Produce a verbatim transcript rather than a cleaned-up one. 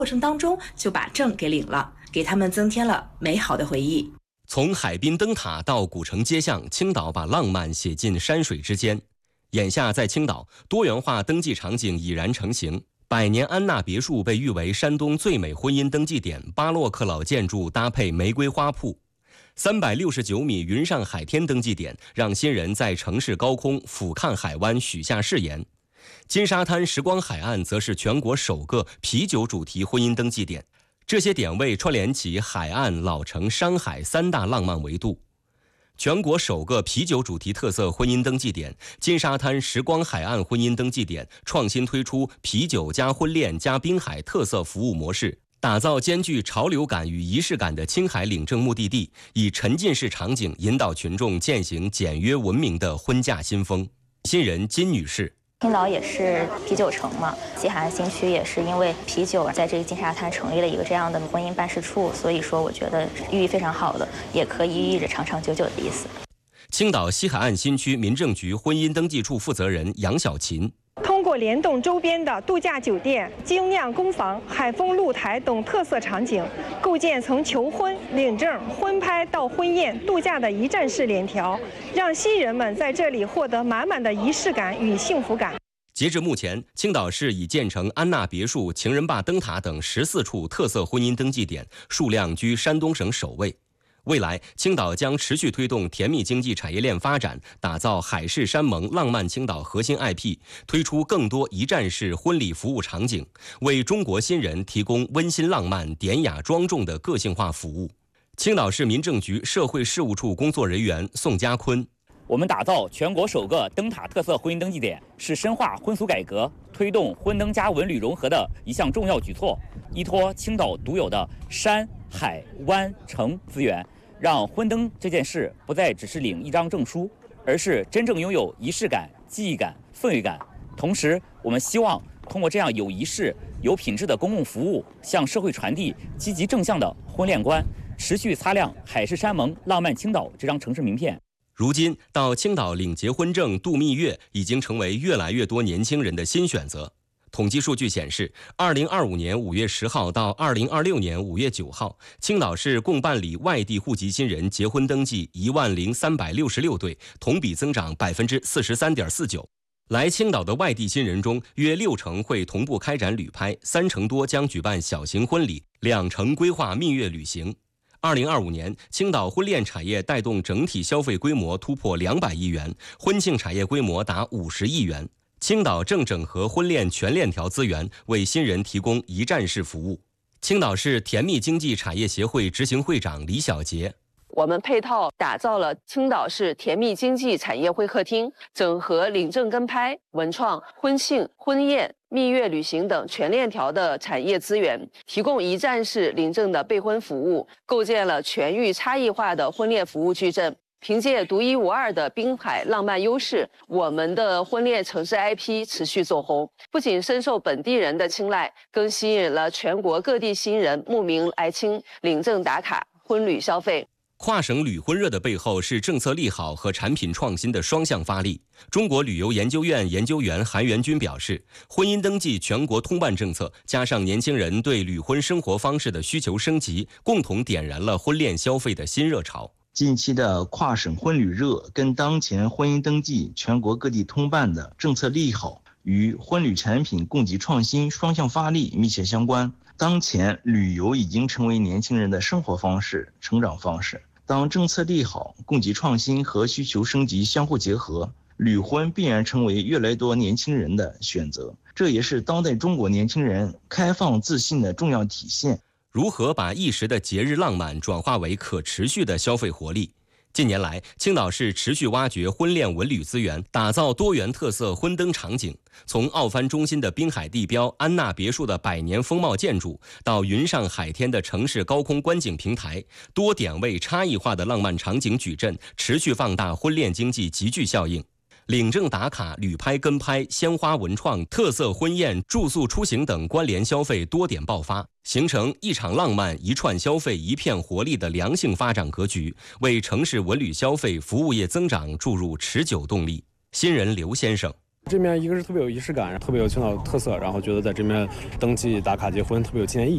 过程当中就把证给领了，给他们增添了美好的回忆。 从海滨灯塔到古城街巷，青岛把浪漫写进山水之间。眼下在青岛，多元化登记场景已然成型。百年安娜别墅被誉为山东最美婚姻登记点，巴洛克老建筑搭配玫瑰花铺。三百六十九米云上海天登记点，让新人在城市高空俯瞰海湾，许下誓言。金沙滩时光海岸则是全国首个啤酒主题婚姻登记点。这些点位串联起海岸、老城、山海三大浪漫维度。全国首个啤酒主题特色婚姻登记点金沙滩时光海岸婚姻登记点创新推出啤酒加婚恋加滨海特色服务模式，打造兼具潮流感与仪式感的青海领证目的地，以沉浸式场景引导群众践行简约文明的婚嫁新风。新人金女士， 青岛也是啤酒城嘛，西海岸新区也是因为啤酒在这个金沙滩成立了一个这样的婚姻办事处，所以说我觉得寓意非常好的，也可以寓意着长长久久的意思。 青岛西海岸新区民政局婚姻登记处负责人杨小琴， 通过联动周边的度假酒店、精酿工坊、海风露台等特色场景，构建从求婚、领证、婚拍到婚宴、度假的一站式联调，让新人们在这里获得满满的仪式感与幸福感。 截至目前，青岛市已建成安娜别墅、情人坝灯塔等十四处特色婚姻登记点，数量居山东省首位。未来，青岛将持续推动甜蜜经济产业链发展，打造海誓山盟浪漫青岛核心 I P， 推出更多一站式婚礼服务场景，为中国新人提供温馨浪漫、典雅庄重的个性化服务。青岛市民政局社会事务处工作人员宋家坤， 我们打造全国首个灯塔特色婚姻登记点，是深化婚俗改革、推动婚灯加文旅融合的一项重要举措。依托青岛独有的山海湾城资源，让婚灯这件事不再只是领一张证书，而是真正拥有仪式感、记忆感、氛围感。同时，我们希望通过这样有仪式、有品质的公共服务，向社会传递积极正向的婚恋观，持续擦亮海誓山盟、浪漫青岛这张城市名片。 如今，到青岛领结婚证、度蜜月已经成为越来越多年轻人的新选择。统计数据显示，二零二五年五月十号到二零二六年五月九号，青岛市共办理外地户籍新人结婚登记一万零三百六十六对，同比增长百分之四十三点四九。来青岛的外地新人中，约六成会同步开展旅拍，三成多将举办小型婚礼，两成规划蜜月旅行。二零二五年，青岛婚恋产业带动整体消费规模突破两百亿元，婚庆产业规模达五十亿元。青岛正整合婚恋全链条资源，为新人提供一站式服务。青岛市甜蜜经济产业协会执行会长李小杰， 我们配套打造了青岛市甜蜜经济产业会客厅，整合领证跟拍、文创、婚庆、婚宴、蜜月旅行等全链条的产业资源，提供一站式领证的备婚服务，构建了全域差异化的婚恋服务矩阵。凭借独一无二的滨海浪漫优势，我们的婚恋城市 I P 持续走红，不仅深受本地人的青睐，更吸引了全国各地新人慕名来青领证打卡、婚旅消费。 跨省旅婚热的背后是政策利好和产品创新的双向发力。中国旅游研究院研究员韩元军表示，婚姻登记全国通办政策加上年轻人对旅婚生活方式的需求升级，共同点燃了婚恋消费的新热潮。 近期的跨省婚旅热跟当前婚姻登记全国各地通办的政策利好与婚旅产品供给创新双向发力密切相关。当前旅游已经成为年轻人的生活方式、成长方式。当政策利好、供给创新和需求升级相互结合，旅婚必然成为越来越多年轻人的选择。这也是当代中国年轻人开放自信的重要体现。 如何把一时的节日浪漫转化为可持续的消费活力？近年来，青岛市持续挖掘婚恋文旅资源，打造多元特色婚灯场景。从奥帆中心的滨海地标安娜别墅的百年风貌建筑，到云上海天的城市高空观景平台，多点位差异化的浪漫场景矩阵，持续放大婚恋经济集聚效应。领证打卡、旅拍跟拍、鲜花文创、特色婚宴、住宿出行等关联消费多点爆发，形成一场浪漫、一串消费、一片活力的良性发展格局，为城市文旅消费服务业增长注入持久动力。新人刘先生， 这面一个是特别有仪式感，特别有青岛特色，然后觉得在这边登记打卡结婚特别有纪念意义。